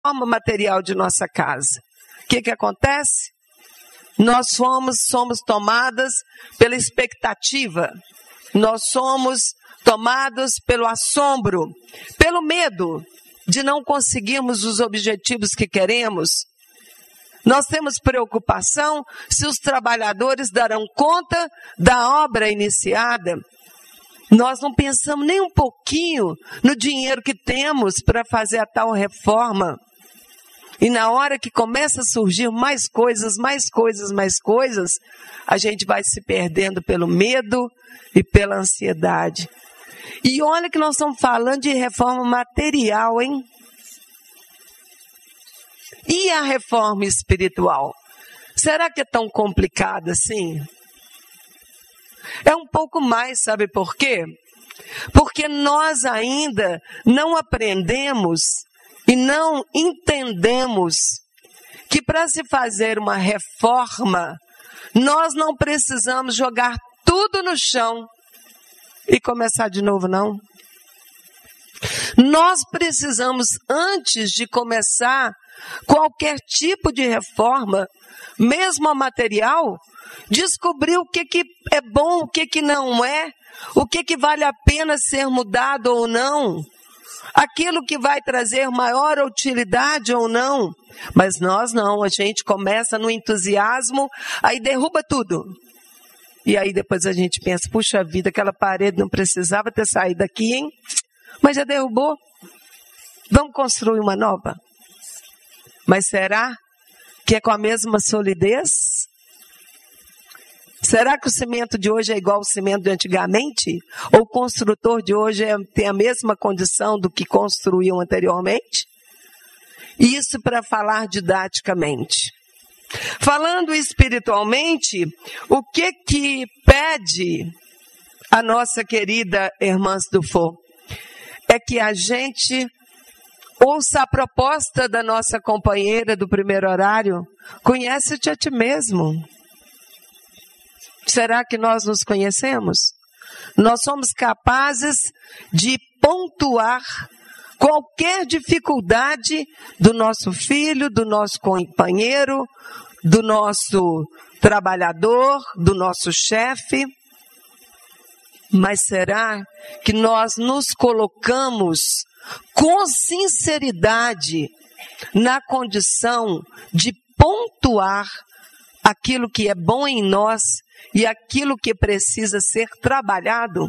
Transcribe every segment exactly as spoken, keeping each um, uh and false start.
reforma material de nossa casa, o que que acontece? Nós somos, somos tomadas pela expectativa, nós somos tomados pelo assombro, pelo medo de não conseguirmos os objetivos que queremos. Nós temos preocupação se os trabalhadores darão conta da obra iniciada. Nós não pensamos nem um pouquinho no dinheiro que temos para fazer a tal reforma. E na hora que começa a surgir mais coisas, mais coisas, mais coisas, a gente vai se perdendo pelo medo e pela ansiedade. E olha que nós estamos falando de reforma material, hein? E a reforma espiritual? Será que é tão complicada assim? É um pouco mais, sabe por quê? Porque nós ainda não aprendemos e não entendemos que para se fazer uma reforma, nós não precisamos jogar tudo no chão e começar de novo, não. Nós precisamos, antes de começar qualquer tipo de reforma, mesmo a material, descobrir o que, que é bom, o que, que não é, o que, que vale a pena ser mudado ou não, aquilo que vai trazer maior utilidade ou não. Mas nós não, a gente começa no entusiasmo, aí derruba tudo. E aí depois a gente pensa, puxa vida, aquela parede não precisava ter saído daqui, hein? Mas já derrubou. Vamos construir uma nova? Mas será que é com a mesma solidez? Será que o cimento de hoje é igual ao cimento de antigamente? Ou o construtor de hoje é, tem a mesma condição do que construíam anteriormente? Isso para falar didaticamente. Falando espiritualmente, o que que pede a nossa querida Hermãs do Fogo? É que a gente ouça a proposta da nossa companheira do primeiro horário, conhece-te a ti mesmo. Será que nós nos conhecemos? Nós somos capazes de pontuar qualquer dificuldade do nosso filho, do nosso companheiro, do nosso trabalhador, do nosso chefe. Mas será que nós nos colocamos com sinceridade na condição de pontuar aquilo que é bom em nós e aquilo que precisa ser trabalhado?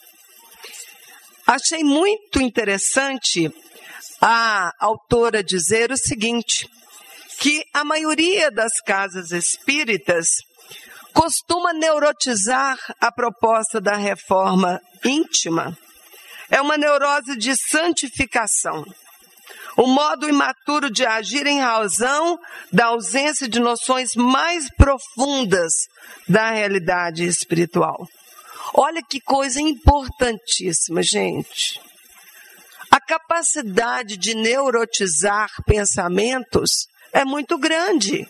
Achei muito interessante a autora dizer o seguinte, que a maioria das casas espíritas costuma neurotizar a proposta da reforma íntima. É uma neurose de santificação. O modo imaturo de agir em razão da ausência de noções mais profundas da realidade espiritual. Olha que coisa importantíssima, gente. A capacidade de neurotizar pensamentos é muito grande.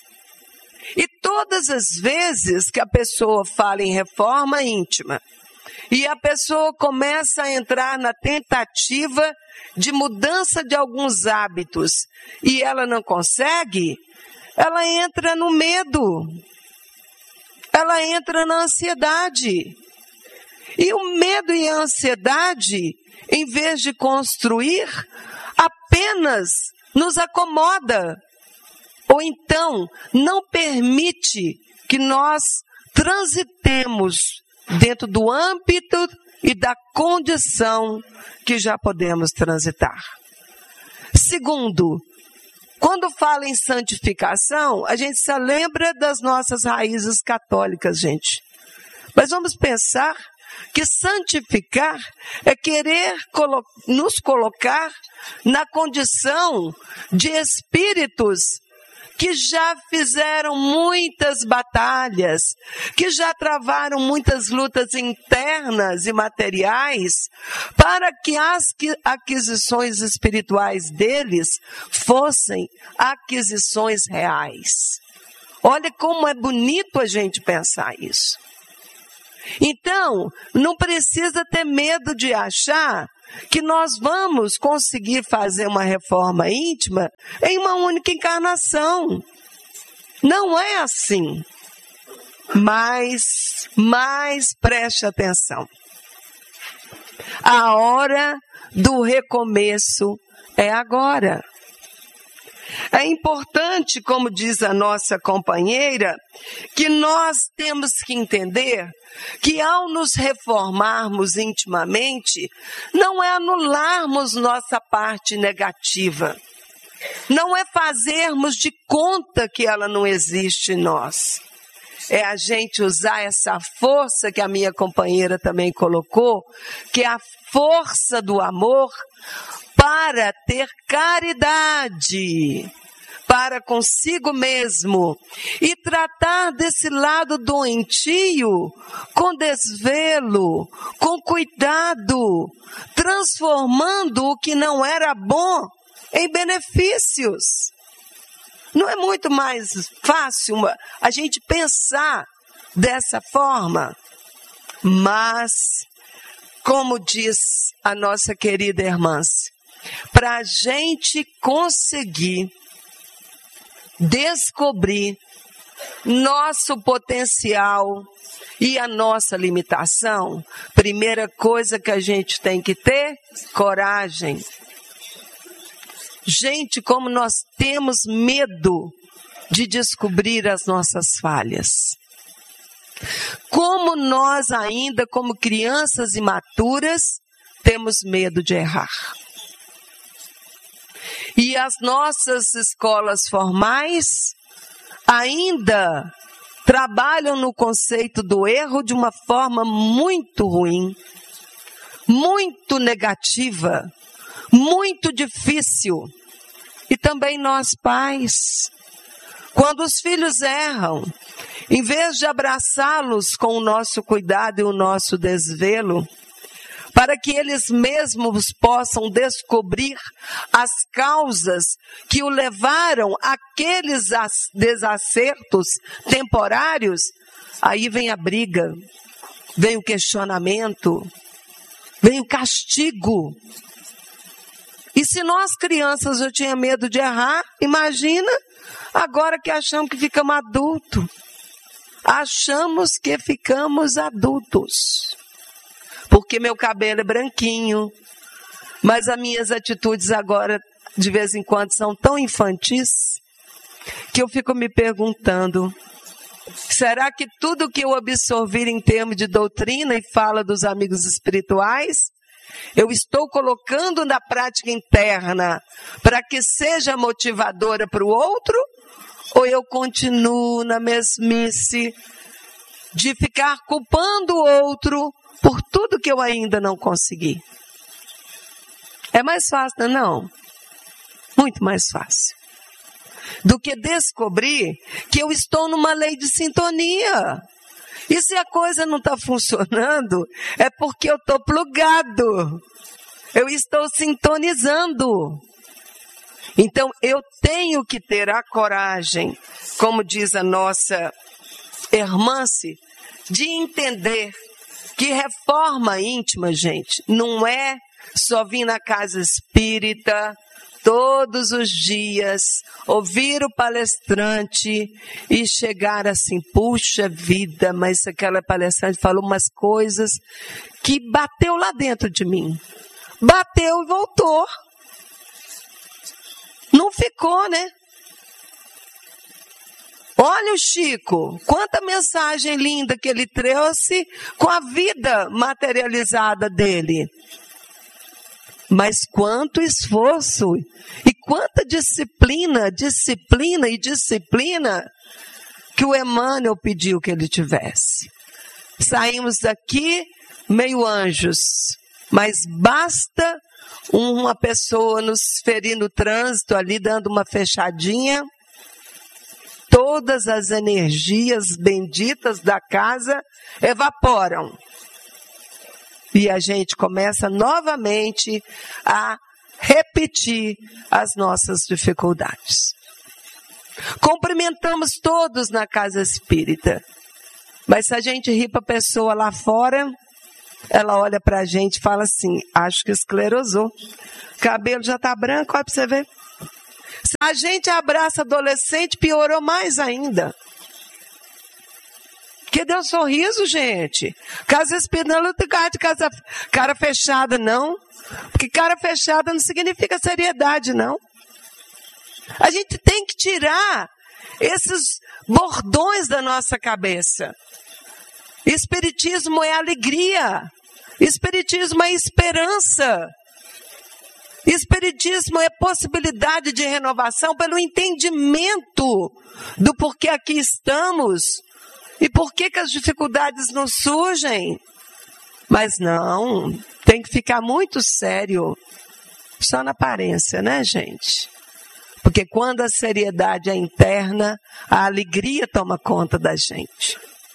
E todas as vezes que a pessoa fala em reforma íntima, e a pessoa começa a entrar na tentativa de mudança de alguns hábitos, e ela não consegue, ela entra no medo, ela entra na ansiedade. E o medo e a ansiedade, em vez de construir, apenas nos acomoda. Ou então, não permite que nós transitemos dentro do âmbito e da condição que já podemos transitar. Segundo, quando fala em santificação, a gente se lembra das nossas raízes católicas, gente. Mas vamos pensar que santificar é querer colo- nos colocar na condição de espíritos que já fizeram muitas batalhas, que já travaram muitas lutas internas e materiais, para que as aquisições espirituais deles fossem aquisições reais. Olha como é bonito a gente pensar isso. Então, não precisa ter medo de achar que nós vamos conseguir fazer uma reforma íntima em uma única encarnação. Não é assim. Mas, mas preste atenção. A hora do recomeço é agora. É importante, como diz a nossa companheira, que nós temos que entender que ao nos reformarmos intimamente, não é anularmos nossa parte negativa. Não é fazermos de conta que ela não existe em nós. É a gente usar essa força que a minha companheira também colocou, que é a força do amor, para ter caridade para consigo mesmo e tratar desse lado doentio com desvelo, com cuidado, transformando o que não era bom em benefícios. Não é muito mais fácil a gente pensar dessa forma? Mas, como diz a nossa querida irmã, para a gente conseguir descobrir nosso potencial e a nossa limitação, primeira coisa que a gente tem que ter, coragem. Gente, como nós temos medo de descobrir as nossas falhas. Como nós ainda, como crianças imaturas, temos medo de errar. E as nossas escolas formais ainda trabalham no conceito do erro de uma forma muito ruim, muito negativa, muito difícil. E também nós pais, quando os filhos erram, em vez de abraçá-los com o nosso cuidado e o nosso desvelo, para que eles mesmos possam descobrir as causas que o levaram àqueles desacertos temporários, aí vem a briga, vem o questionamento, vem o castigo. E se nós crianças eu tinha medo de errar, imagina agora que achamos que ficamos adultos. Achamos que ficamos adultos. Porque meu cabelo é branquinho, mas as minhas atitudes agora, de vez em quando, são tão infantis, que eu fico me perguntando, será que tudo que eu absorvi em termos de doutrina e fala dos amigos espirituais, eu estou colocando na prática interna para que seja motivadora para o outro? Ou eu continuo na mesmice de ficar culpando o outro por tudo que eu ainda não consegui? É mais fácil, não? Muito mais fácil. Do que descobrir que eu estou numa lei de sintonia. E se a coisa não está funcionando, é porque eu estou plugado. Eu estou sintonizando. Então, eu tenho que ter a coragem, como diz a nossa irmã, de entender que reforma íntima, gente, não é só vir na casa espírita todos os dias, ouvir o palestrante e chegar assim, puxa vida, mas aquela palestrante falou umas coisas que bateu lá dentro de mim. Bateu e voltou. Não ficou, né? Olha o Chico, quanta mensagem linda que ele trouxe com a vida materializada dele. Mas quanto esforço e quanta disciplina, disciplina e disciplina que o Emmanuel pediu que ele tivesse. Saímos daqui meio anjos, mas basta uma pessoa nos ferir no trânsito ali, dando uma fechadinha, todas as energias benditas da casa evaporam. E a gente começa novamente a repetir as nossas dificuldades. Cumprimentamos todos na casa espírita. Mas se a gente ri para a pessoa lá fora, ela olha para a gente e fala assim, acho que esclerosou. O cabelo já está branco, olha para você ver. Se a gente abraça adolescente, piorou mais ainda. Que deu sorriso, gente. Casa espírita não tem de casa, cara fechada, não. Porque cara fechada não significa seriedade, não. A gente tem que tirar esses bordões da nossa cabeça. Espiritismo é alegria. Espiritismo é esperança. Espiritismo é possibilidade de renovação pelo entendimento do porquê aqui estamos e por que que as dificuldades nos surgem. Mas não, tem que ficar muito sério, só na aparência, né, gente? Porque quando a seriedade é interna, a alegria toma conta da gente.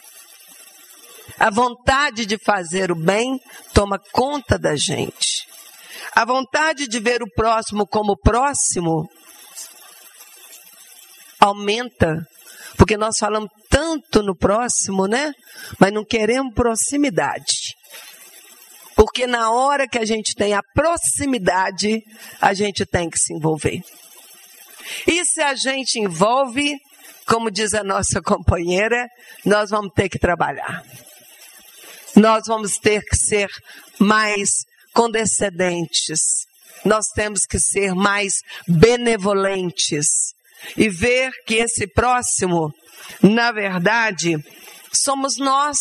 A vontade de fazer o bem toma conta da gente. A vontade de ver o próximo como próximo aumenta, porque nós falamos tanto no próximo, né? Mas não queremos proximidade. Porque na hora que a gente tem a proximidade, a gente tem que se envolver. E se a gente envolve, como diz a nossa companheira, nós vamos ter que trabalhar. Nós vamos ter que ser mais condescendentes. Nós temos que ser mais benevolentes. E ver que esse próximo, na verdade, somos nós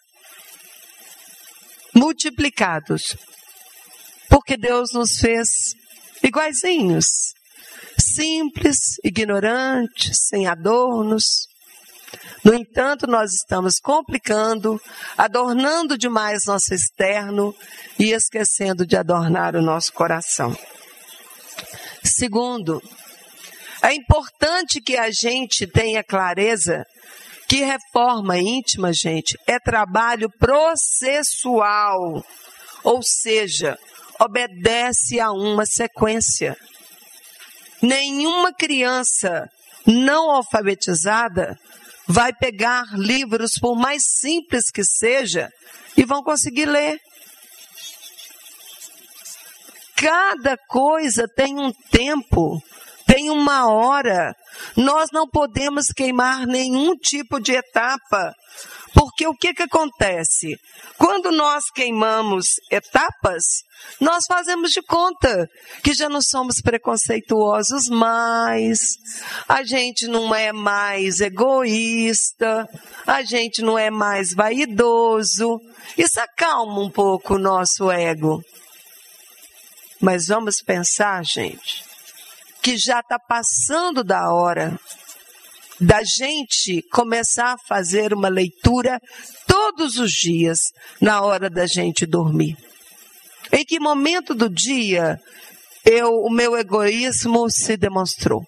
multiplicados. Porque Deus nos fez iguaizinhos. Simples, ignorantes, sem adornos. No entanto, nós estamos complicando, adornando demais nosso externo e esquecendo de adornar o nosso coração. Segundo, é importante que a gente tenha clareza que reforma íntima, gente, é trabalho processual, ou seja, obedece a uma sequência. Nenhuma criança não alfabetizada vai pegar livros, por mais simples que seja, e vão conseguir ler. Cada coisa tem um tempo, tem uma hora. Nós não podemos queimar nenhum tipo de etapa. Porque o que que acontece? Quando nós queimamos etapas, nós fazemos de conta que já não somos preconceituosos mais, a gente não é mais egoísta, a gente não é mais vaidoso. Isso acalma um pouco o nosso ego. Mas vamos pensar, gente, que já está passando da hora da gente começar a fazer uma leitura todos os dias, na hora da gente dormir. Em que momento do dia eu, o meu egoísmo se demonstrou?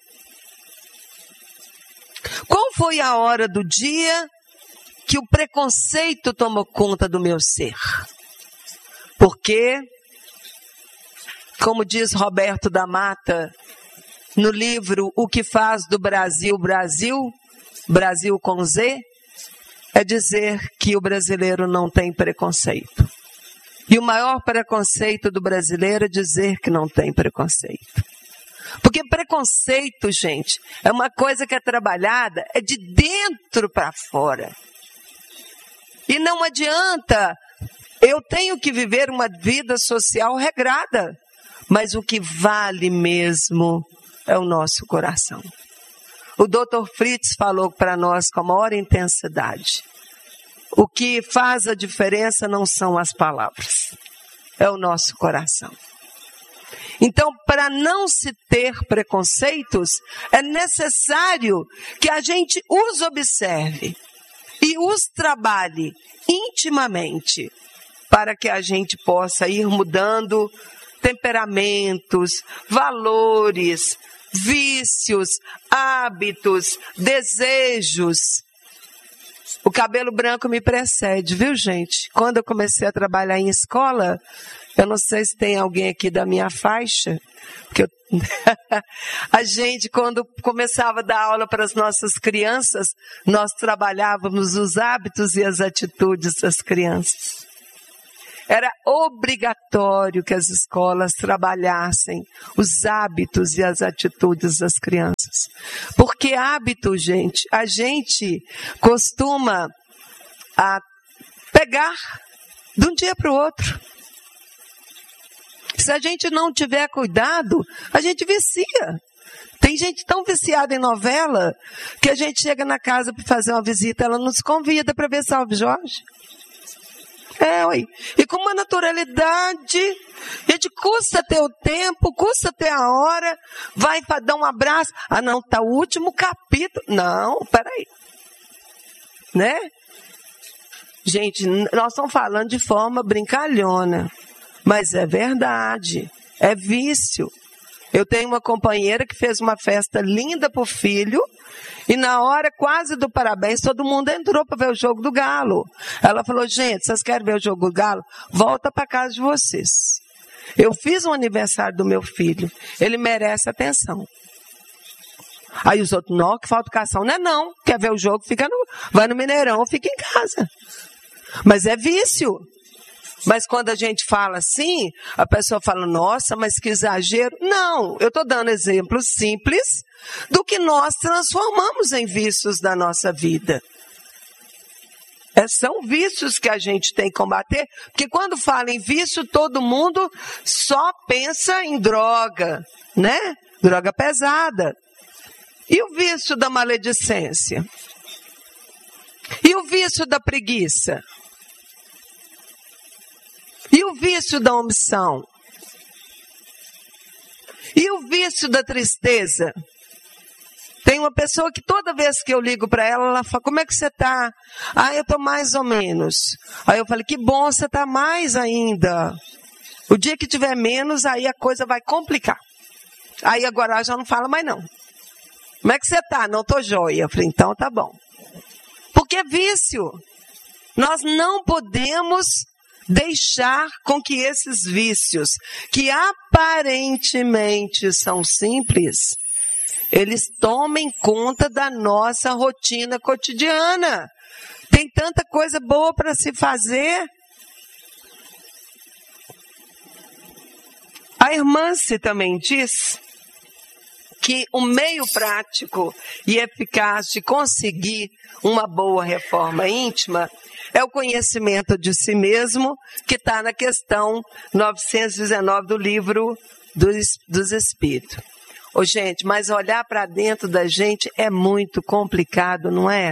Qual foi a hora do dia que o preconceito tomou conta do meu ser? Porque, como diz Roberto da Mata, no livro O que faz do Brasil, Brasil, Brasil com Z, é dizer que o brasileiro não tem preconceito. E o maior preconceito do brasileiro é dizer que não tem preconceito. Porque preconceito, gente, é uma coisa que é trabalhada, é de dentro para fora. E não adianta, eu tenho que viver uma vida social regrada, mas o que vale mesmo é o nosso coração. O doutor Fritz falou para nós com a maior intensidade. O que faz a diferença não são as palavras, é o nosso coração. Então, para não se ter preconceitos, é necessário que a gente os observe e os trabalhe intimamente para que a gente possa ir mudando temperamentos, valores, vícios, hábitos, desejos. O cabelo branco me precede, viu, gente? Quando eu comecei a trabalhar em escola, eu não sei se tem alguém aqui da minha faixa, porque eu... a gente, quando começava a dar aula para as nossas crianças, nós trabalhávamos os hábitos e as atitudes das crianças. era obrigatório que as escolas trabalhassem os hábitos e as atitudes das crianças. Porque hábito, gente, a gente costuma a pegar de um dia para o outro. Se a gente não tiver cuidado, a gente vicia. Tem gente tão viciada em novela que a gente chega na casa para fazer uma visita, ela nos convida para ver Salve Jorge. É, ué. E com uma naturalidade, a gente custa ter o tempo, custa ter a hora, vai para dar um abraço. Ah, não, tá o último capítulo. Não, peraí. Né? Gente, nós estamos falando de forma brincalhona, mas é verdade, é vício. Eu tenho uma companheira que fez uma festa linda para o filho, e na hora quase do parabéns, todo mundo entrou para ver o jogo do Galo. Ela falou, gente, vocês querem ver o jogo do Galo? Volta para casa de vocês. Eu fiz um aniversário do meu filho, ele merece atenção. Aí os outros, não, que falta educação. Não é não, quer ver o jogo, fica no, vai no Mineirão ou fica em casa. Mas é vício. Mas quando a gente fala assim, a pessoa fala, nossa, mas que exagero. Não, eu estou dando exemplos simples do que nós transformamos em vícios da nossa vida. É, são vícios que a gente tem que combater, porque quando fala em vício, todo mundo só pensa em droga, né? Droga pesada. E o vício da maledicência? E o vício da preguiça? E o vício da omissão? E o vício da tristeza? Tem uma pessoa que toda vez que eu ligo para ela, ela fala, como é que você está? Ah, eu estou mais ou menos. Aí eu falei, que bom, você está mais ainda. O dia que tiver menos, aí a coisa vai complicar. Aí agora ela já não fala mais não. Como é que você está? Não, estou joia. Eu falei, então tá bom. Porque é vício. Nós não podemos deixar com que esses vícios, que aparentemente são simples, eles tomem conta da nossa rotina cotidiana. Tem tanta coisa boa para se fazer. A Irmã-se também diz que o meio prático e eficaz de conseguir uma boa reforma íntima é o conhecimento de si mesmo, que está na questão novecentos e dezenove do livro dos, dos Espíritos. Ô, gente, mas olhar para dentro da gente é muito complicado, não é?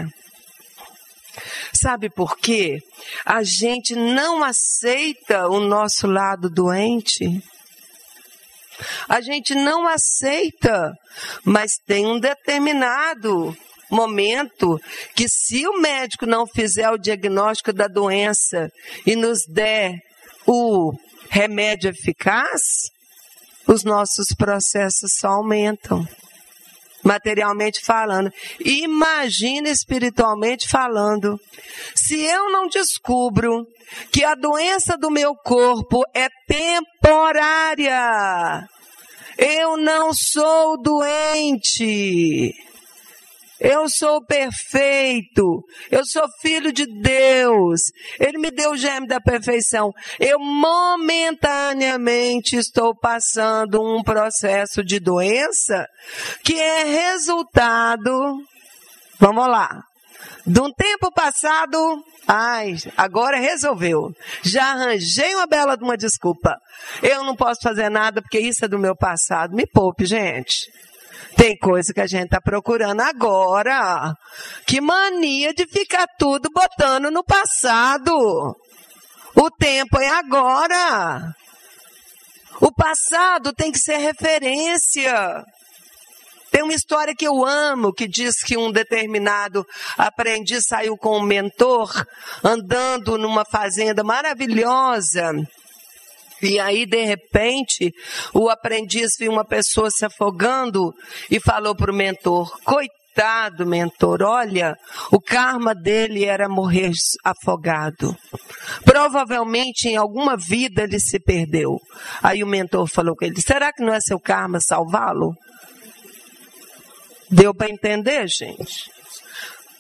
Sabe por quê? A gente não aceita o nosso lado doente. A gente não aceita, mas tem um determinado momento que, se o médico não fizer o diagnóstico da doença e nos der o remédio eficaz, os nossos processos só aumentam, materialmente falando. Imagina espiritualmente falando. Se eu não descubro que a doença do meu corpo é temporária, eu não sou doente. Eu sou perfeito, eu sou filho de Deus, Ele me deu o germe da perfeição. Eu momentaneamente estou passando um processo de doença que é resultado, vamos lá, de um tempo passado, ai, agora resolveu. Já arranjei uma bela de uma desculpa. Eu não posso fazer nada porque isso é do meu passado. Me poupe, gente. Tem coisa que a gente está procurando agora. Que mania de ficar tudo botando no passado. O tempo é agora. O passado tem que ser referência. Tem uma história que eu amo, que diz que um determinado aprendiz saiu com um mentor, andando numa fazenda maravilhosa. E aí, de repente, o aprendiz viu uma pessoa se afogando e falou para o mentor, coitado, mentor, olha, o karma dele era morrer afogado. Provavelmente, em alguma vida, ele se perdeu. Aí o mentor falou com ele, será que não é seu karma salvá-lo? Deu para entender, gente?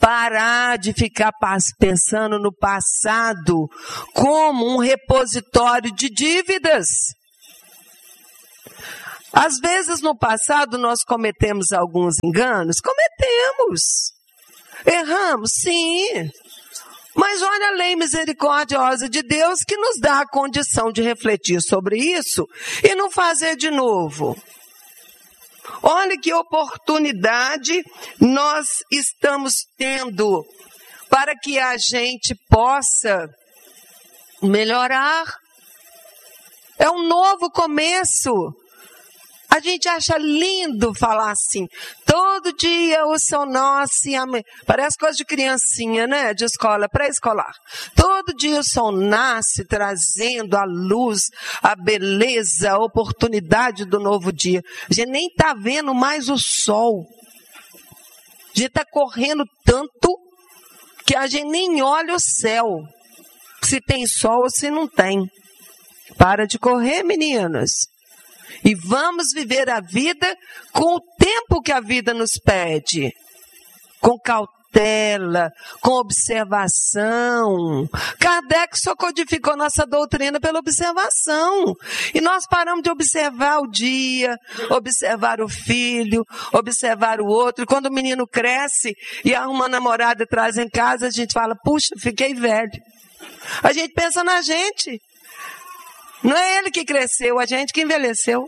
parar de ficar pensando no passado como um repositório de dívidas. Às vezes no passado nós cometemos alguns enganos, cometemos, erramos, sim. Mas olha a lei misericordiosa de Deus que nos dá a condição de refletir sobre isso e não fazer de novo. Olha que oportunidade nós estamos tendo para que a gente possa melhorar. É um novo começo. A gente acha lindo falar assim, todo dia o São Nosso, parece coisa de criancinha, né? De escola, pré-escolar. Todo dia o Sol nasce trazendo a luz, a beleza, a oportunidade do novo dia. A gente nem está vendo mais o sol. A gente está correndo tanto que a gente nem olha o céu. Se tem sol ou se não tem. Para de correr, meninas. E vamos viver a vida com o tempo que a vida nos pede. Com cautela, com observação. Kardec só codificou nossa doutrina pela observação. E nós paramos de observar o dia, observar o filho, observar o outro. E quando o menino cresce e arruma uma namorada e traz em casa, a gente fala, puxa, fiquei velho. A gente pensa na gente. Não é ele que cresceu, a gente que envelheceu.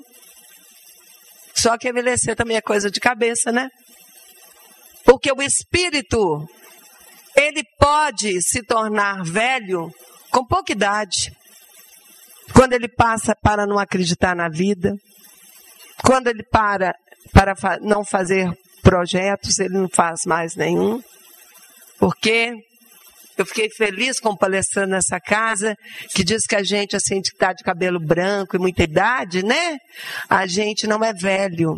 Só que envelhecer também é coisa de cabeça, né? Porque o espírito, ele pode se tornar velho com pouca idade. Quando ele passa para não acreditar na vida. Quando ele para para não fazer projetos, ele não faz mais nenhum. Porque eu fiquei feliz com o palestrante nessa casa, que diz que a gente, assim, que está de cabelo branco e muita idade, né? A gente não é velho.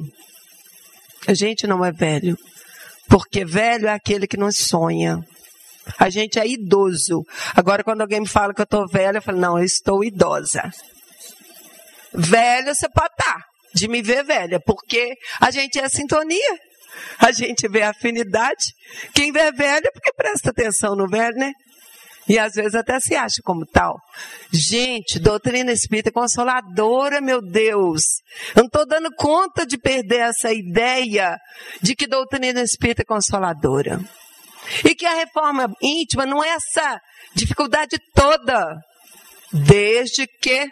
A gente não é velho. Porque velho é aquele que não sonha. A gente é idoso. Agora, quando alguém me fala que eu estou velha, eu falo, não, eu estou idosa. Velha você pode estar, de me ver velha, porque a gente é sintonia. A gente vê afinidade. Quem vê velho é porque presta atenção no velho, né? E às vezes até se acha como tal. Gente, doutrina espírita é consoladora, meu Deus. Eu não estou dando conta de perder essa ideia de que doutrina espírita é consoladora. E que a reforma íntima não é essa dificuldade toda. Desde que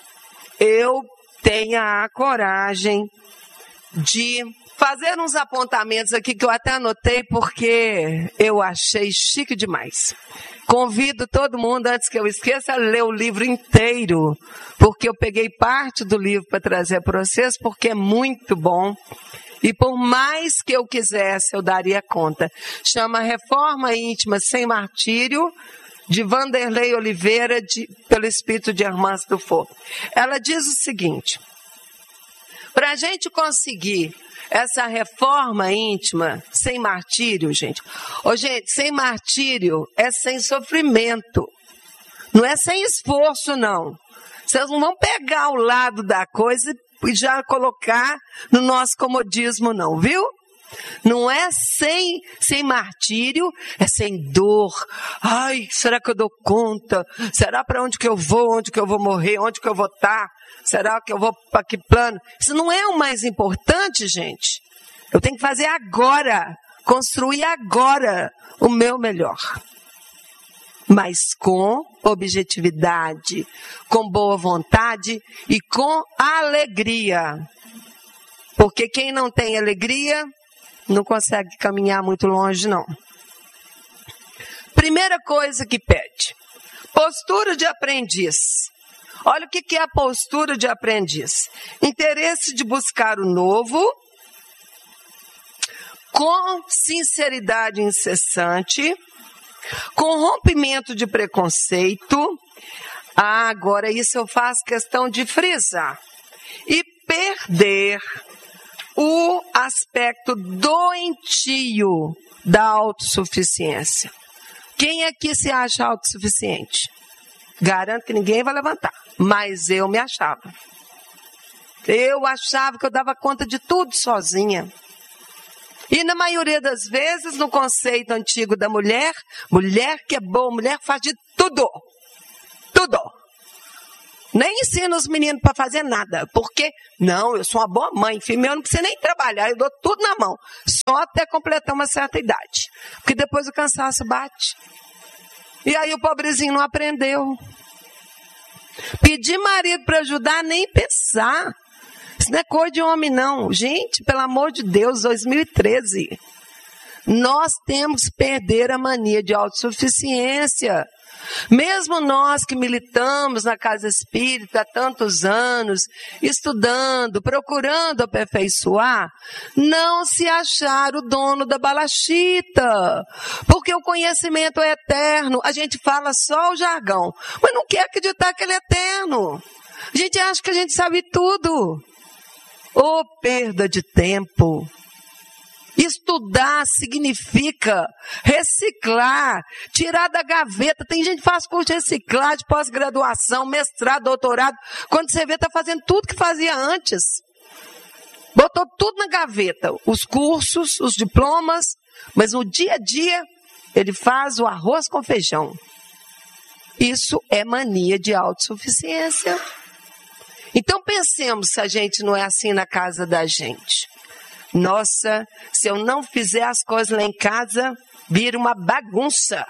eu tenha a coragem de fazer uns apontamentos aqui que eu até anotei porque eu achei chique demais. Convido todo mundo, antes que eu esqueça, a ler o livro inteiro, porque eu peguei parte do livro para trazer para vocês, porque é muito bom. E por mais que eu quisesse, eu daria conta. Chama Reforma Íntima Sem Martírio, de Vanderlei Oliveira, de, pelo Espírito de Hermance Dufour. Ela diz o seguinte, para a gente conseguir essa reforma íntima sem martírio, gente. Ô, gente, sem martírio é sem sofrimento. Não é sem esforço, não. Vocês não vão pegar o lado da coisa e já colocar no nosso comodismo, não, viu? Não é sem, sem martírio, é sem dor. Ai, será que eu dou conta? Será para onde que eu vou? Onde que eu vou morrer? Onde que eu vou estar? Será que eu vou para que plano? Isso não é o mais importante, gente. Eu tenho que fazer agora, construir agora o meu melhor. Mas com objetividade, com boa vontade e com alegria. Porque quem não tem alegria não consegue caminhar muito longe, não. Primeira coisa que pede, postura de aprendiz. Olha o que é a postura de aprendiz. Interesse de buscar o novo, com sinceridade incessante, com rompimento de preconceito. Ah, agora isso eu faço questão de frisar. E perder o aspecto doentio da autossuficiência. Quem aqui se acha autossuficiente? Garanto que ninguém vai levantar. Mas eu me achava. Eu achava que eu dava conta de tudo sozinha. E E na maioria das vezes, no conceito antigo da mulher, mulher que é boa, mulher faz de tudo. Tudo. Nem ensina os meninos para fazer nada. Porque, não, eu sou uma boa mãe, filho meu, não precisa nem trabalhar, eu dou tudo na mão. Só até completar uma certa idade. Porque depois o cansaço bate. E aí o pobrezinho não aprendeu. Pedir marido para ajudar, nem pensar. Isso não é coisa de homem, não. Gente, pelo amor de Deus, dois mil e treze. Nós temos que perder a mania de autossuficiência. Mesmo nós que militamos na Casa Espírita há tantos anos, estudando, procurando aperfeiçoar, não se achar o dono da balachita. Porque o conhecimento é eterno. A gente fala só o jargão, mas não quer acreditar que ele é eterno. A gente acha que a gente sabe tudo. Ô, perda de tempo. Estudar significa reciclar, tirar da gaveta. Tem gente que faz curso de reciclagem, pós-graduação, mestrado, doutorado. Quando você vê, está fazendo tudo que fazia antes. Botou tudo na gaveta. Os cursos, os diplomas, mas no dia a dia ele faz o arroz com feijão. Isso é mania de autossuficiência. Então pensemos se a gente não é assim na casa da gente. Nossa, se eu não fizer as coisas lá em casa, vira uma bagunça.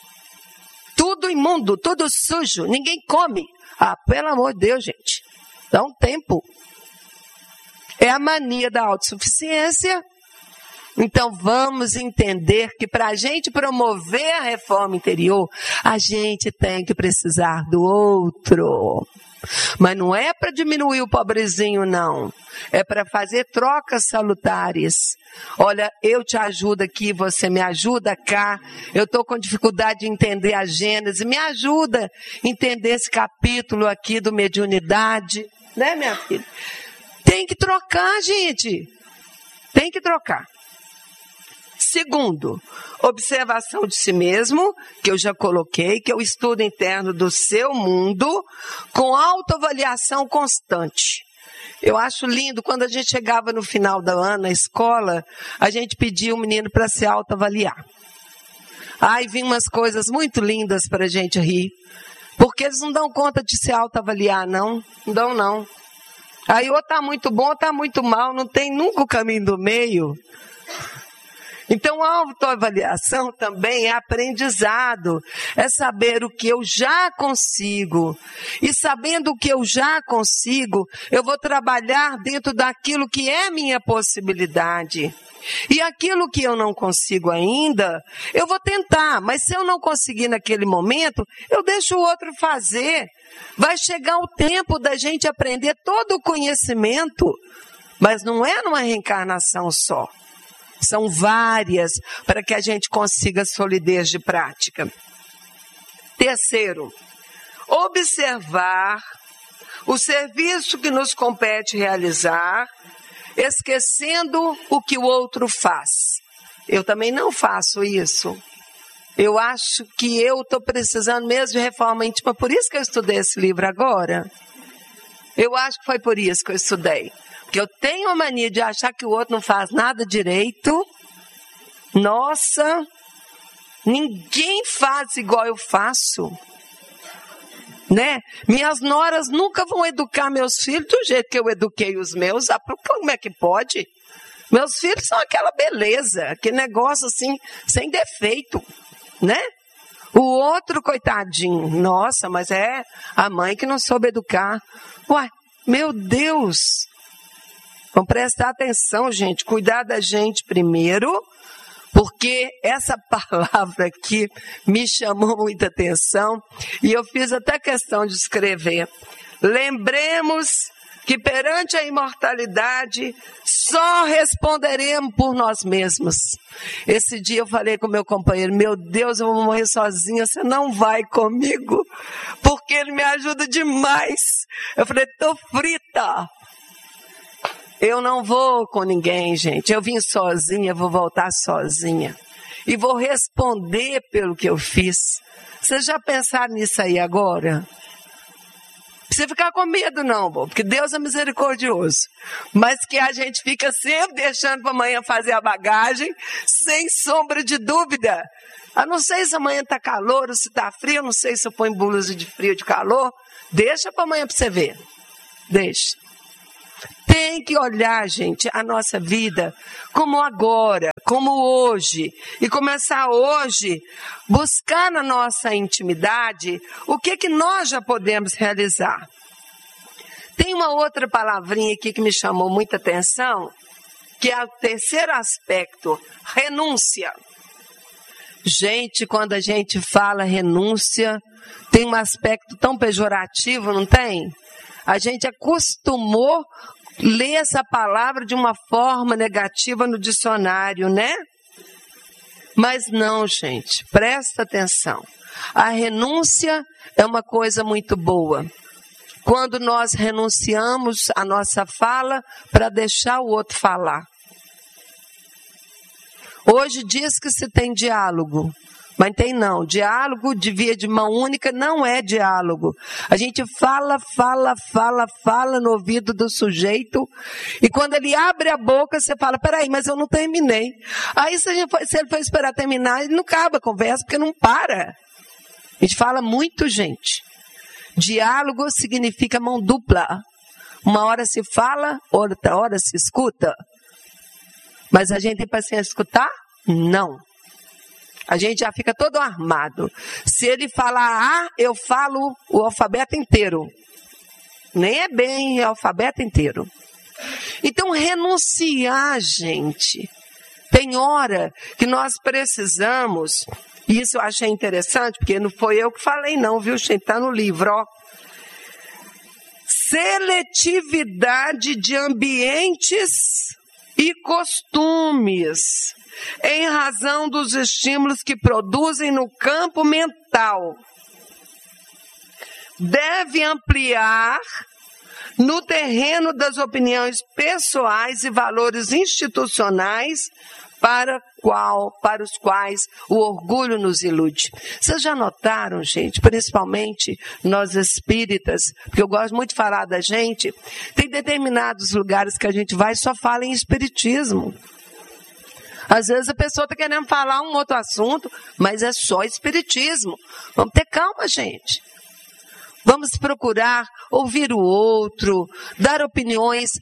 Tudo imundo, tudo sujo, ninguém come. Ah, pelo amor de Deus, gente, dá um tempo. É a mania da autossuficiência. Então vamos entender que para a gente promover a reforma interior, a gente tem que precisar do outro. Mas não é para diminuir o pobrezinho, não. É para fazer trocas salutares. Olha, eu te ajudo aqui, você me ajuda cá. Eu estou com dificuldade de entender a Gênesis. Me ajuda a entender esse capítulo aqui do mediunidade. Né, minha filha? Tem que trocar, gente. Tem que trocar. Segundo, observação de si mesmo, que eu já coloquei, que é o estudo interno do seu mundo, com autoavaliação constante. Eu acho lindo, quando a gente chegava no final do ano, na escola, a gente pedia o menino para se autoavaliar. Aí vinham umas coisas muito lindas para a gente rir, porque eles não dão conta de se autoavaliar, não. Não dão, não. Aí ou está muito bom ou está muito mal, não tem nunca o caminho do meio. Então, a autoavaliação também é aprendizado, é saber o que eu já consigo. E sabendo o que eu já consigo, eu vou trabalhar dentro daquilo que é minha possibilidade. E aquilo que eu não consigo ainda, eu vou tentar, mas se eu não conseguir naquele momento, eu deixo o outro fazer. Vai chegar o tempo da gente aprender todo o conhecimento, mas não é numa reencarnação só. São várias para que a gente consiga solidez de prática. Terceiro, observar o serviço que nos compete realizar, esquecendo o que o outro faz. Eu também não faço isso. Eu acho que eu estou precisando mesmo de reforma íntima, por isso que eu estudei esse livro agora. Eu acho que foi por isso que eu estudei. Porque eu tenho a mania de achar que o outro não faz nada direito. Nossa, ninguém faz igual eu faço. Né? Minhas noras nunca vão educar meus filhos do jeito que eu eduquei os meus. Ah, como é que pode? Meus filhos são aquela beleza, aquele negócio assim, sem defeito. Né? O outro, coitadinho, nossa, mas é a mãe que não soube educar. Uai, meu Deus! Vamos prestar atenção, gente, cuidar da gente primeiro, porque essa palavra aqui me chamou muita atenção e eu fiz até questão de escrever. Lembremos que perante a imortalidade só responderemos por nós mesmos. Esse dia eu falei com meu companheiro, meu Deus, eu vou morrer sozinha, você não vai comigo, porque ele me ajuda demais. Eu falei, tô frita. Eu não vou com ninguém, gente. Eu vim sozinha, vou voltar sozinha. E vou responder pelo que eu fiz. Vocês já pensaram nisso aí agora? precisa ficar com medo não, bobo, porque Deus é misericordioso. Mas que a gente fica sempre deixando para amanhã fazer a bagagem, sem sombra de dúvida. Eu não sei se amanhã está calor ou se está frio, eu não sei se eu ponho blusa de frio ou de calor. Deixa para amanhã para você ver. Deixa. Tem que olhar, gente, a nossa vida como agora, como hoje. E começar hoje, buscar na nossa intimidade o que, que nós já podemos realizar. Tem uma outra palavrinha aqui que me chamou muita atenção, que é o terceiro aspecto, renúncia. Gente, quando a gente fala renúncia, tem um aspecto tão pejorativo, não tem? A gente acostumou ler essa palavra de uma forma negativa no dicionário, né? Mas não, gente, presta atenção. A renúncia é uma coisa muito boa. Quando nós renunciamos a nossa fala para deixar o outro falar. Hoje diz que se tem diálogo, mas tem não. Diálogo de via de mão única não é diálogo. A gente fala, fala, fala, fala no ouvido do sujeito e quando ele abre a boca, você fala, peraí, mas eu não terminei. Aí se, a gente for, se ele for esperar terminar, ele não acaba a conversa, porque não para. A gente fala muito, gente. Diálogo significa mão dupla. Uma hora se fala, outra hora se escuta. Mas a gente tem paciência de escutar? Não. A gente já fica todo armado. Se ele falar A, eu falo o alfabeto inteiro. Nem é bem o alfabeto inteiro. Então, renunciar, gente. Tem hora que nós precisamos, e isso eu achei interessante, porque não foi eu que falei não, viu, gente? Está no livro, ó. Seletividade de ambientes e costumes, em razão dos estímulos que produzem no campo mental. Deve ampliar no terreno das opiniões pessoais e valores institucionais para, qual, para os quais o orgulho nos ilude. Vocês já notaram, gente, principalmente nós espíritas, porque eu gosto muito de falar da gente, tem determinados lugares que a gente vai e só fala em espiritismo. Às vezes a pessoa está querendo falar um outro assunto, mas é só espiritismo. Vamos ter calma, gente. Vamos procurar ouvir o outro, dar opiniões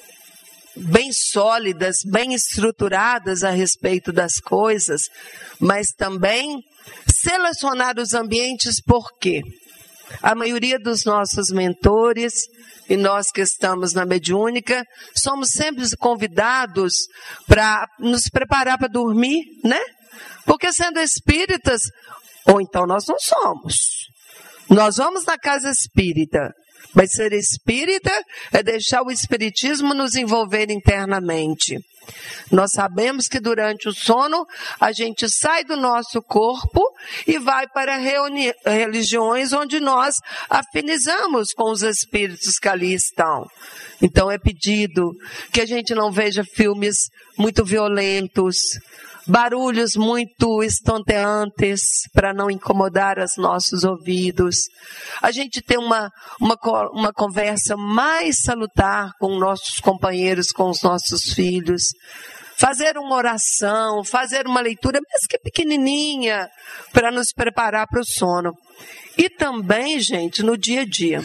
bem sólidas, bem estruturadas a respeito das coisas, mas também selecionar os ambientes, por quê? A maioria dos nossos mentores, e nós que estamos na mediúnica, somos sempre convidados para nos preparar para dormir, né? Porque sendo espíritas, ou então nós não somos. Nós vamos na casa espírita, mas ser espírita é deixar o espiritismo nos envolver internamente. Nós sabemos que durante o sono a gente sai do nosso corpo e vai para reuni- religiões onde nós afinizamos com os espíritos que ali estão. Então é pedido que a gente não veja filmes muito violentos, barulhos muito estonteantes para não incomodar os nossos ouvidos. A gente tem uma, uma, uma conversa mais salutar com nossos companheiros, com os nossos filhos. Fazer uma oração, fazer uma leitura, mesmo que pequenininha, para nos preparar para o sono. E também, gente, no dia a dia.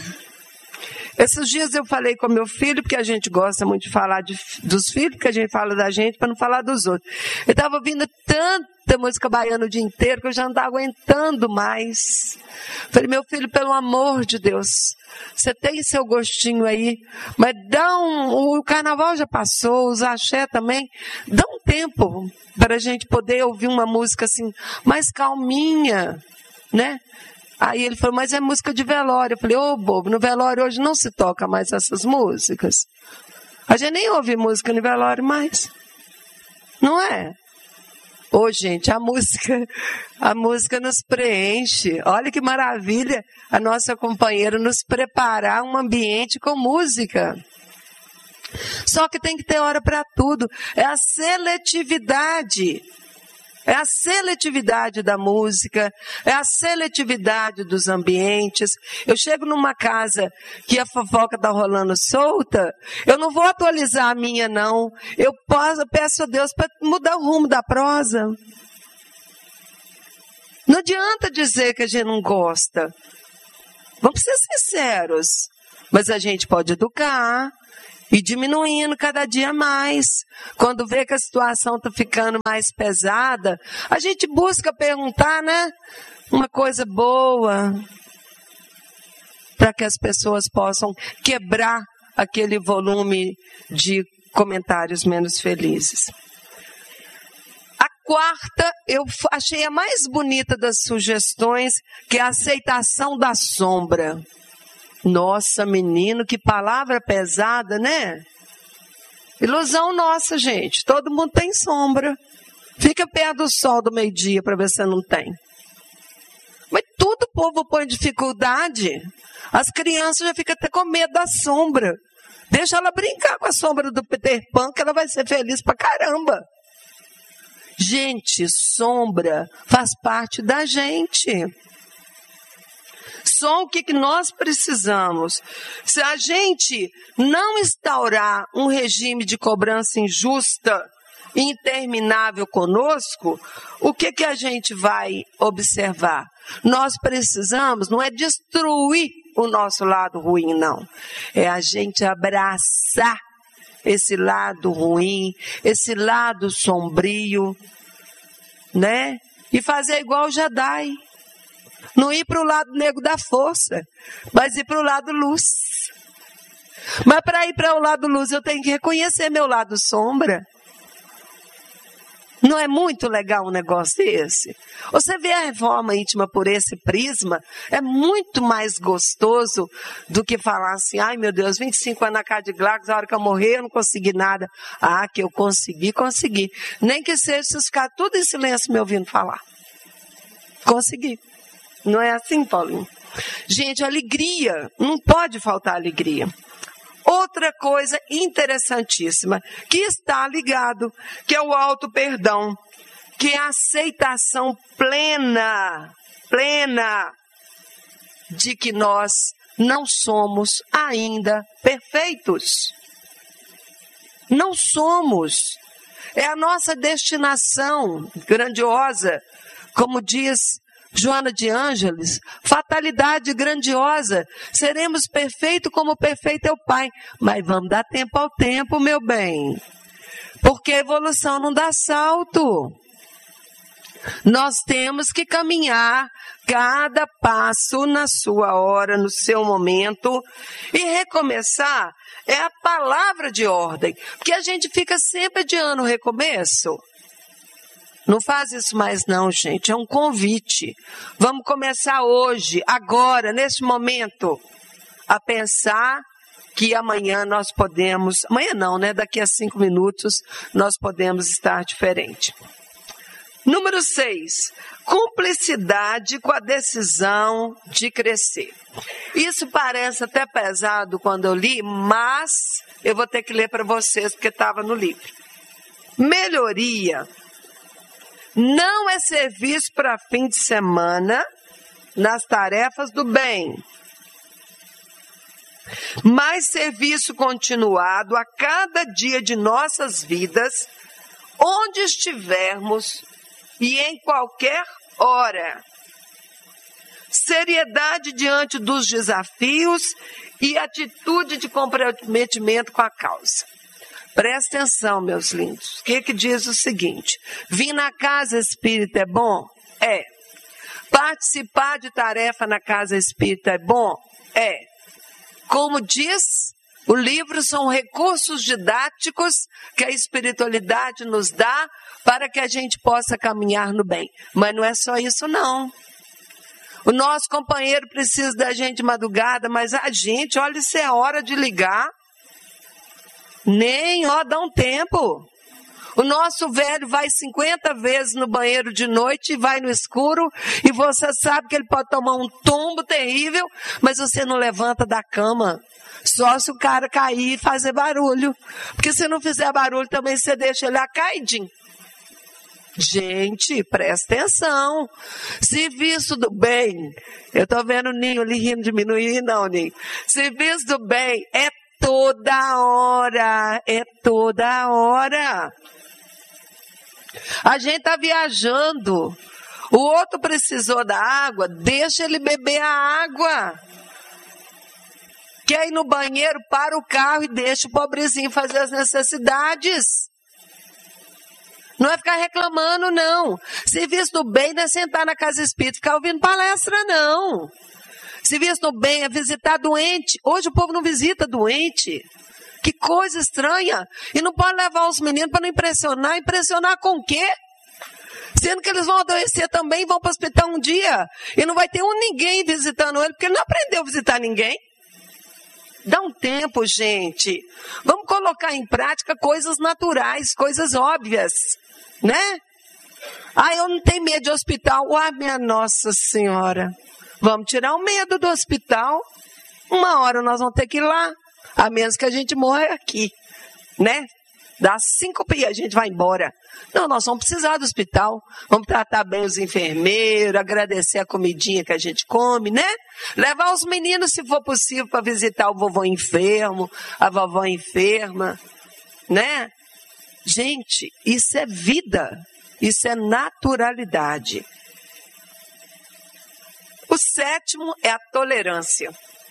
Esses dias eu falei com meu filho, porque a gente gosta muito de falar de, dos filhos, porque a gente fala da gente para não falar dos outros. Eu estava ouvindo tanta música baiana o dia inteiro que eu já não estava aguentando mais. Falei, meu filho, pelo amor de Deus, você tem seu gostinho aí, mas dá um, o carnaval já passou, os axé também, dá um tempo para a gente poder ouvir uma música assim, mais calminha, né? Aí ele falou, mas é música de velório. Eu falei, ô bobo, no velório hoje não se toca mais essas músicas. A gente nem ouve música no velório mais. Não é? Ô gente, a música, a música nos preenche. Olha que maravilha a nossa companheira nos preparar um ambiente com música. Só que tem que ter hora para tudo. É a seletividade. É a seletividade da música, é a seletividade dos ambientes. Eu chego numa casa que a fofoca está rolando solta, eu não vou atualizar a minha, não. Eu posso, peço a Deus para mudar o rumo da prosa. Não adianta dizer que a gente não gosta. Vamos ser sinceros. Mas a gente pode educar e diminuindo cada dia mais. Quando vê que a situação está ficando mais pesada, a gente busca perguntar, né? Uma coisa boa, para que as pessoas possam quebrar aquele volume de comentários menos felizes. A quarta, eu achei a mais bonita das sugestões, que é a aceitação da sombra. Nossa, menino, que palavra pesada, né? Ilusão nossa, gente. Todo mundo tem sombra. Fica perto do sol do meio-dia para ver se não tem. Mas tudo o povo põe dificuldade. As crianças já ficam até com medo da sombra. Deixa ela brincar com a sombra do Peter Pan, que ela vai ser feliz pra caramba. Gente, sombra faz parte da gente. Só o que, que nós precisamos. Se a gente não instaurar um regime de cobrança injusta e interminável conosco, o que, que a gente vai observar? Nós precisamos, não é destruir o nosso lado ruim, não. É a gente abraçar esse lado ruim, esse lado sombrio, né? E fazer igual o Jadai. Não ir para o lado negro da força, mas ir para o lado luz. Mas para ir para o lado luz, eu tenho que reconhecer meu lado sombra. Não é muito legal um negócio desse? Você vê a reforma íntima por esse prisma, é muito mais gostoso do que falar assim, ai meu Deus, vinte e cinco anos na casa de Glacos, a hora que eu morrer eu não consegui nada. Ah, que eu consegui, consegui. Nem que seja se ficar tudo em silêncio me ouvindo falar. Consegui. Não é assim, Paulinho? Gente, alegria, não pode faltar alegria. Outra coisa interessantíssima, que está ligado, que é o auto-perdão, que é a aceitação plena, plena, de que nós não somos ainda perfeitos. Não somos. É a nossa destinação grandiosa, como diz Joana de Ângeles, fatalidade grandiosa. Seremos perfeitos como perfeito é o Pai. Mas vamos dar tempo ao tempo, meu bem. Porque a evolução não dá salto. Nós temos que caminhar cada passo na sua hora, no seu momento. E recomeçar é a palavra de ordem. Porque a gente fica sempre adiando o recomeço. Não faz isso mais não, gente. É um convite. Vamos começar hoje, agora, neste momento, a pensar que amanhã nós podemos... Amanhã não, né? Daqui a cinco minutos nós podemos estar diferente. Número seis. Cumplicidade com a decisão de crescer. Isso parece até pesado quando eu li, mas eu vou ter que ler para vocês porque estava no livro. Melhoria não é serviço para fim de semana nas tarefas do bem, mas serviço continuado a cada dia de nossas vidas, onde estivermos e em qualquer hora. Seriedade diante dos desafios e atitude de comprometimento com a causa. Presta atenção, meus lindos. O que que diz o seguinte? Vir na casa espírita é bom? É. Participar de tarefa na casa espírita é bom? É. Como diz o livro, são recursos didáticos que a espiritualidade nos dá para que a gente possa caminhar no bem. Mas não é só isso, não. O nosso companheiro precisa da gente de madrugada, mas a gente, olha, isso é hora de ligar. Nem, ó, dá um tempo. O nosso velho vai cinquenta vezes no banheiro de noite e vai no escuro, e você sabe que ele pode tomar um tombo terrível, mas você não levanta da cama. Só se o cara cair e fazer barulho. Porque se não fizer barulho também você deixa ele a caidinho. Gente, presta atenção. Serviço do bem. Eu estou vendo o Ninho ali rindo de mim, não ri não, Ninho. Serviço do bem é toda hora. É toda hora. A gente está viajando. O outro precisou da água, deixa ele beber a água. Quer ir no banheiro, para o carro e deixa o pobrezinho fazer as necessidades. Não é ficar reclamando, não. Serviço do bem não é sentar na casa espírita e ficar ouvindo palestra, não. Serviço do bem é visitar doente. Hoje o povo não visita doente. Que coisa estranha. E não pode levar os meninos para não impressionar. Impressionar com o quê? Sendo que eles vão adoecer também, vão para o hospital um dia. E não vai ter um ninguém visitando ele, porque ele não aprendeu a visitar ninguém. Dá um tempo, gente. Vamos colocar em prática coisas naturais, coisas óbvias, né? Ah, eu não tenho medo de hospital. Ah, minha Nossa Senhora. Vamos tirar o medo do hospital. Uma hora nós vamos ter que ir lá. A menos que a gente morra aqui, né? Dá cinco e a gente vai embora. Não, nós vamos precisar do hospital. Vamos tratar bem os enfermeiros, agradecer a comidinha que a gente come, né? Levar os meninos, se for possível, para visitar o vovô enfermo, a vovó enferma, né? Gente, isso é vida. Isso é naturalidade. O sétimo é a tolerância.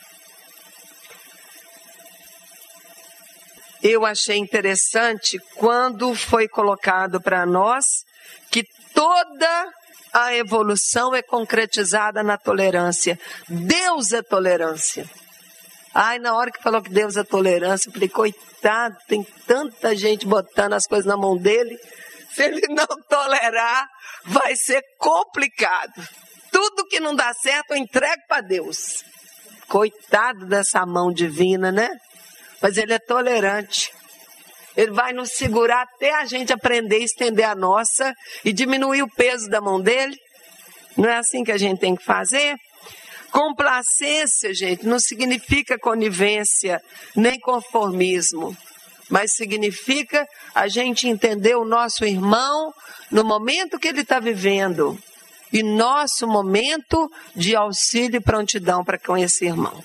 Eu achei interessante quando foi colocado para nós que toda a evolução é concretizada na tolerância. Deus é tolerância. Ai, na hora que falou que Deus é tolerância, eu falei, coitado, tem tanta gente botando as coisas na mão dele. Se ele não tolerar, vai ser complicado. Tudo que não dá certo, eu entrego para Deus. Coitado dessa mão divina, né? Mas ele é tolerante. Ele vai nos segurar até a gente aprender a estender a nossa e diminuir o peso da mão dele. Não é assim que a gente tem que fazer? Complacência, gente, não significa conivência, nem conformismo. Mas significa a gente entender o nosso irmão no momento que ele está vivendo. E nosso momento de auxílio e prontidão para com esse irmão.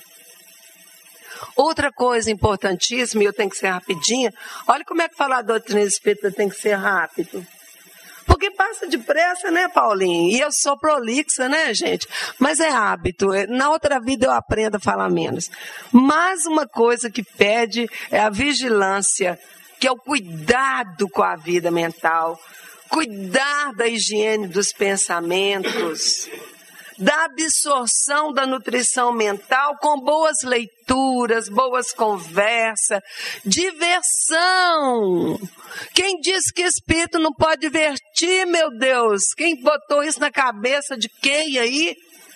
Outra coisa importantíssima, e eu tenho que ser rapidinha, olha como é que falar a doutrina espírita tem que ser rápido. Porque passa depressa, né, Paulinho? E eu sou prolixa, né, gente? Mas é hábito. Na outra vida eu aprendo a falar menos. Mas uma coisa que pede é a vigilância, que é o cuidado com a vida mental, cuidar da higiene dos pensamentos, da absorção da nutrição mental com boas leituras, boas conversas, diversão. Quem disse que espírito não pode divertir, meu Deus? Quem botou isso na cabeça de quem aí?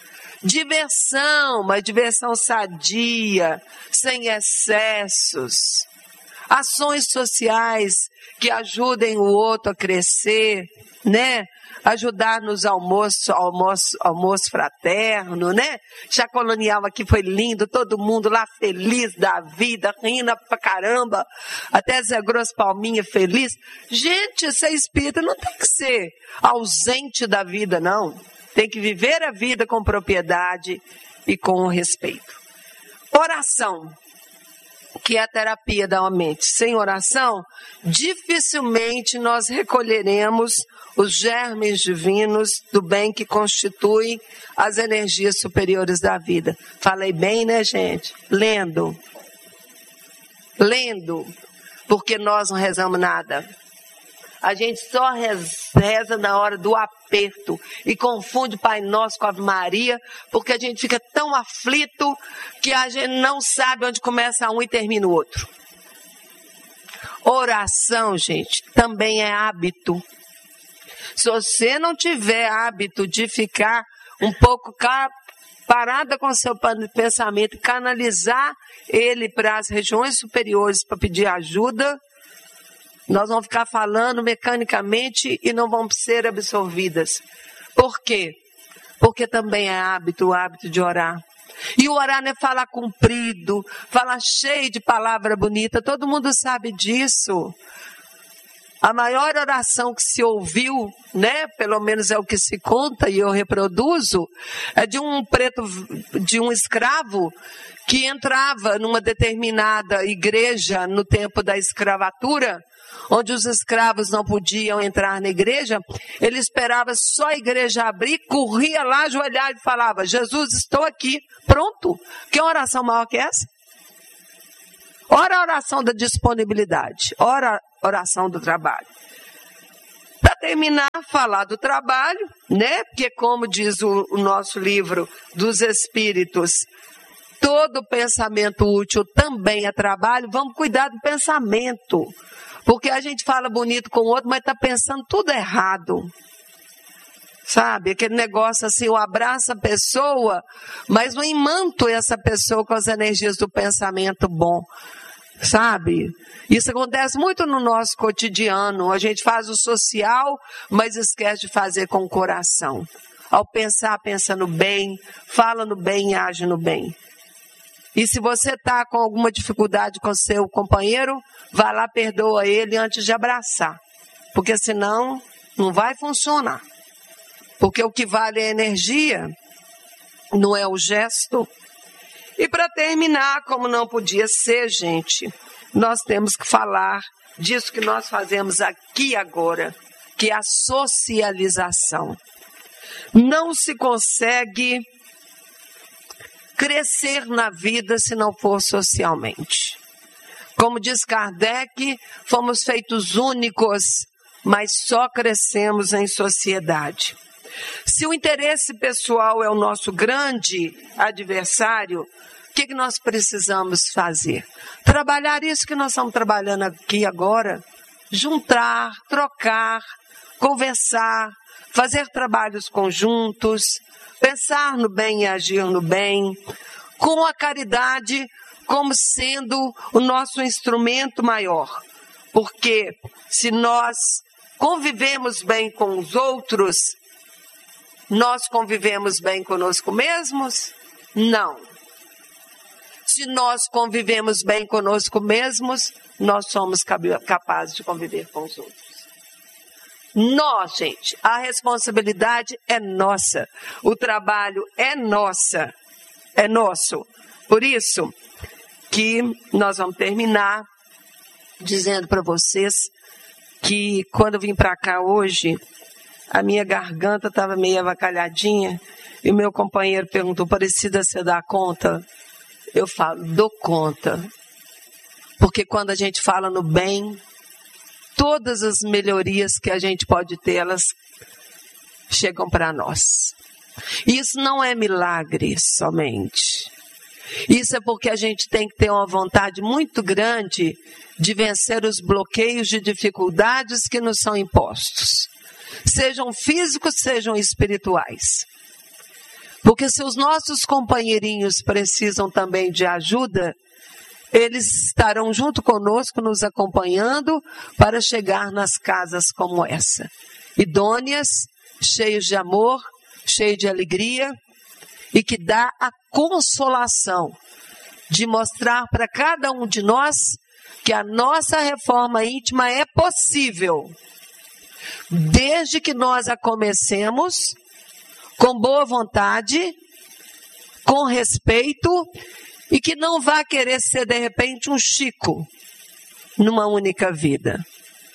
Diversão, mas diversão sadia, sem excessos. Ações sociais que ajudem o outro a crescer, né? Ajudar nos almoços, almoço, almoço fraterno, né? Chá colonial aqui foi lindo, todo mundo lá feliz da vida, rindo pra caramba, até Zé Grosso Palminha feliz. Gente, ser espírita não tem que ser ausente da vida, não. Tem que viver a vida com propriedade e com respeito. Oração, que é a terapia da mente. Sem oração, dificilmente nós recolheremos os germes divinos do bem que constituem as energias superiores da vida. Falei bem, né, gente? Lendo. Lendo. Porque nós não rezamos nada. A gente só reza na hora do aperto e confunde Pai Nosso com Ave Maria, porque a gente fica tão aflito que a gente não sabe onde começa um e termina o outro. Oração, gente, também é hábito. Se você não tiver hábito de ficar um pouco parada com o seu pensamento, canalizar ele para as regiões superiores para pedir ajuda, nós vamos ficar falando mecanicamente e não vamos ser absorvidas. Por quê? Porque também é hábito, o hábito de orar. E o orar não é falar comprido, falar cheio de palavra bonita, todo mundo sabe disso. A maior oração que se ouviu, né, pelo menos é o que se conta e eu reproduzo, é de um preto, de um escravo que entrava numa determinada igreja no tempo da escravatura, onde os escravos não podiam entrar na igreja. Ele esperava só a igreja abrir, corria lá, ajoelhava e falava: Jesus, estou aqui, pronto. Que oração maior que essa? Ora a oração da disponibilidade, ora a oração do trabalho. Para terminar, falar do trabalho, né? Porque como diz o, o nosso livro dos Espíritos, todo pensamento útil também é trabalho. Vamos cuidar do pensamento, porque a gente fala bonito com o outro, mas está pensando tudo errado. Sabe, aquele negócio assim, eu abraço a pessoa, mas não imanto essa pessoa com as energias do pensamento bom. Sabe? Isso acontece muito no nosso cotidiano. A gente faz o social, mas esquece de fazer com o coração. Ao pensar, pensa no bem, fala no bem e age no bem. E se você está com alguma dificuldade com seu companheiro, vá lá, perdoa ele antes de abraçar. Porque senão não vai funcionar. Porque o que vale é a energia, não é o gesto. E para terminar, como não podia ser, gente, nós temos que falar disso que nós fazemos aqui agora, que é a socialização. Não se consegue crescer na vida se não for socialmente. Como diz Kardec, fomos feitos únicos, mas só crescemos em sociedade. Se o interesse pessoal é o nosso grande adversário, o que, que nós precisamos fazer? Trabalhar isso que nós estamos trabalhando aqui agora. Juntar, trocar, conversar, fazer trabalhos conjuntos, pensar no bem e agir no bem, com a caridade como sendo o nosso instrumento maior. Porque se nós convivemos bem com os outros, nós convivemos bem conosco mesmos? Não. Se nós convivemos bem conosco mesmos, nós somos capazes de conviver com os outros. Nós, gente, a responsabilidade é nossa. O trabalho é nossa. É nosso. Por isso que nós vamos terminar dizendo para vocês que quando eu vim para cá hoje, a minha garganta estava meio avacalhadinha e o meu companheiro perguntou: Aparecida, você dá conta? Eu falo: dou conta. Porque quando a gente fala no bem, todas as melhorias que a gente pode ter, elas chegam para nós. Isso não é milagre somente. Isso é porque a gente tem que ter uma vontade muito grande de vencer os bloqueios de dificuldades que nos são impostos. Sejam físicos, sejam espirituais. Porque se os nossos companheirinhos precisam também de ajuda, eles estarão junto conosco, nos acompanhando para chegar nas casas como essa. Idôneas, cheios de amor, cheios de alegria, e que dá a consolação de mostrar para cada um de nós que a nossa reforma íntima é possível, desde que nós a comecemos com boa vontade, com respeito, e que não vá querer ser, de repente, um Chico numa única vida.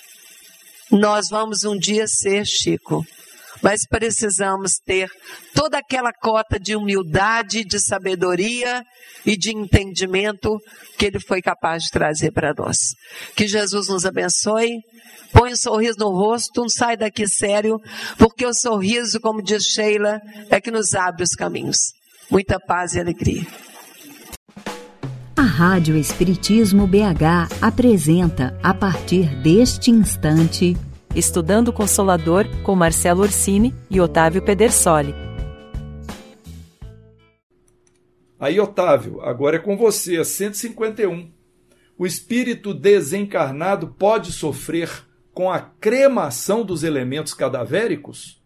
Nós vamos um dia ser Chico, mas precisamos ter toda aquela cota de humildade, de sabedoria e de entendimento que Ele foi capaz de trazer para nós. Que Jesus nos abençoe. Põe um sorriso no rosto, não sai daqui sério, porque o sorriso, como diz Sheila, é que nos abre os caminhos. Muita paz e alegria. A Rádio Espiritismo B H apresenta, a partir deste instante, Estudando Consolador com Marcelo Orsini e Otávio Pedersoli. Aí, Otávio, agora é com você, a cento e cinquenta e um. O espírito desencarnado pode sofrer com a cremação dos elementos cadavéricos?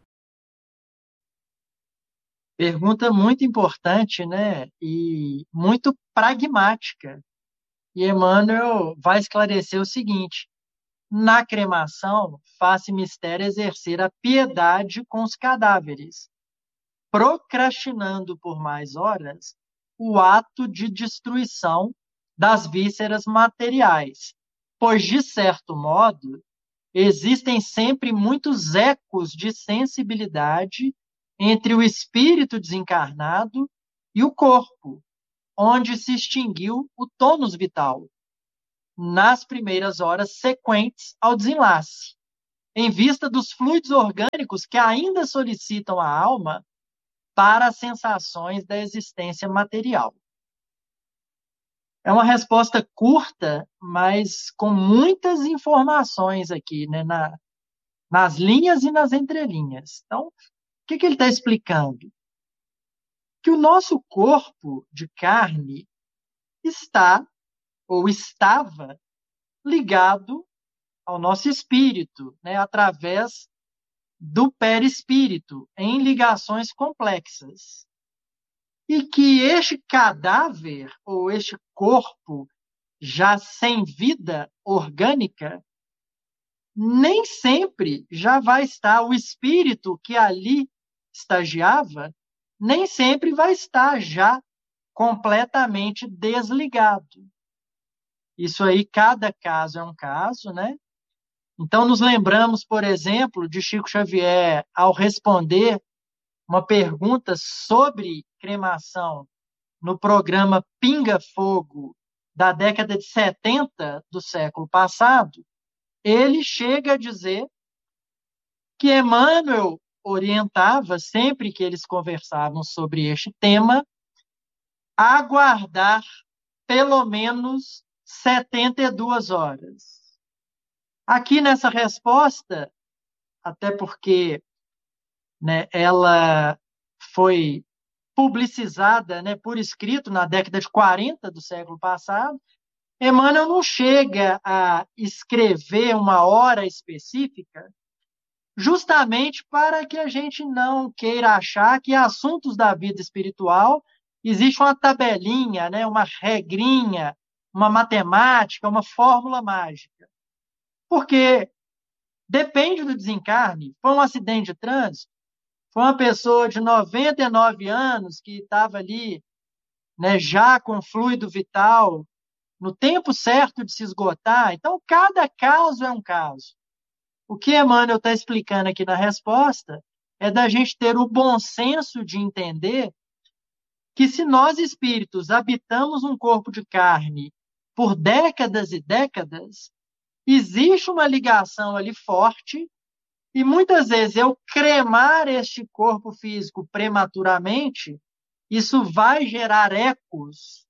Pergunta muito importante, né? E muito pragmática. E Emmanuel vai esclarecer o seguinte: na cremação, faz-se mistério exercer a piedade com os cadáveres, procrastinando por mais horas o ato de destruição das vísceras materiais, pois, de certo modo, existem sempre muitos ecos de sensibilidade entre o espírito desencarnado e o corpo, onde se extinguiu o tônus vital, nas primeiras horas sequentes ao desenlace, em vista dos fluidos orgânicos que ainda solicitam a alma para as sensações da existência material. É uma resposta curta, mas com muitas informações aqui, né, na, nas linhas e nas entrelinhas. Então, o que, que ele está explicando? Que o nosso corpo de carne está, ou estava, ligado ao nosso espírito, né, através do perispírito, em ligações complexas. E que este cadáver, ou este corpo já sem vida orgânica, nem sempre já vai estar o espírito que ali estagiava, nem sempre vai estar já completamente desligado. Isso aí, cada caso é um caso, né? Então, nos lembramos, por exemplo, de Chico Xavier, ao responder uma pergunta sobre cremação no programa Pinga Fogo da década de setenta do século passado, ele chega a dizer que Emmanuel orientava, sempre que eles conversavam sobre este tema, a aguardar pelo menos setenta e duas horas. Aqui nessa resposta, até porque, né, ela foi publicizada, né, por escrito na década de quarenta do século passado, Emmanuel não chega a escrever uma hora específica, justamente para que a gente não queira achar que assuntos da vida espiritual existe uma tabelinha, né, uma regrinha, uma matemática, uma fórmula mágica. Porque depende do desencarne. Foi um acidente de trânsito, foi uma pessoa de noventa e nove anos que estava ali, né, já com fluido vital, no tempo certo de se esgotar. Então, cada caso é um caso. O que Emmanuel está explicando aqui na resposta é da gente ter o bom senso de entender que se nós espíritos habitamos um corpo de carne por décadas e décadas, existe uma ligação ali forte e muitas vezes eu cremar este corpo físico prematuramente, isso vai gerar ecos,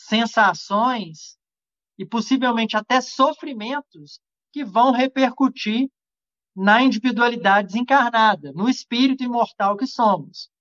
sensações e possivelmente até sofrimentos que vão repercutir na individualidade desencarnada, no espírito imortal que somos.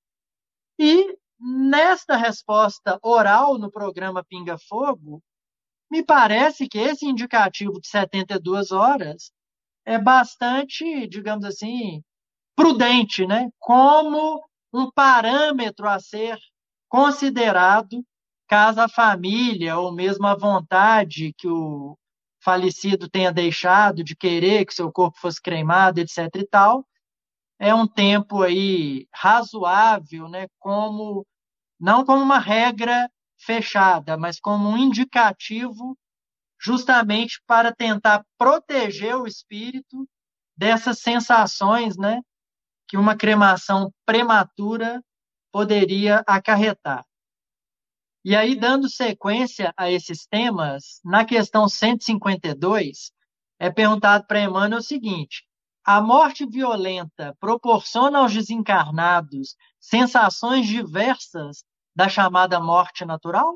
E nesta resposta oral no programa Pinga Fogo, me parece que esse indicativo de setenta e duas horas é bastante, digamos assim, prudente, né? Como um parâmetro a ser considerado caso a família ou mesmo a vontade que o falecido tenha deixado de querer que seu corpo fosse cremado, etc e tal, é um tempo aí razoável, né? Como, não como uma regra fechada, mas como um indicativo justamente para tentar proteger o espírito dessas sensações, né, que uma cremação prematura poderia acarretar. E aí, dando sequência a esses temas, na questão cento e cinquenta e dois, é perguntado para Emmanuel o seguinte: a morte violenta proporciona aos desencarnados sensações diversas da chamada morte natural?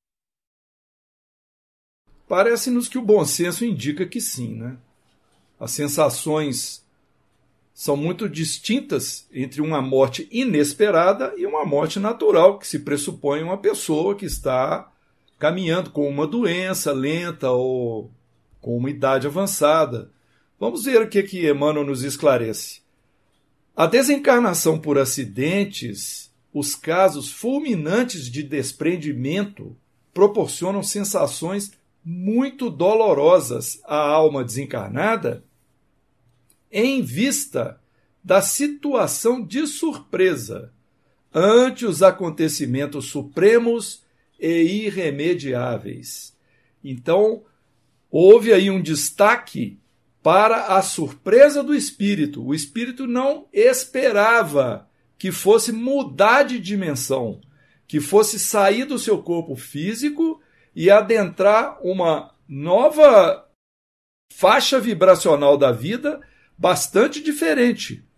Parece-nos que o bom senso indica que sim, né? As sensações são muito distintas entre uma morte inesperada e uma morte natural, que se pressupõe uma pessoa que está caminhando com uma doença lenta ou com uma idade avançada. Vamos ver o que, que Emmanuel nos esclarece. A desencarnação por acidentes, os casos fulminantes de desprendimento, proporcionam sensações muito dolorosas à alma desencarnada, em vista da situação de surpresa ante os acontecimentos supremos e irremediáveis. Então, houve aí um destaque para a surpresa do espírito. O espírito não esperava que fosse mudar de dimensão, que fosse sair do seu corpo físico e adentrar uma nova faixa vibracional da vida bastante diferente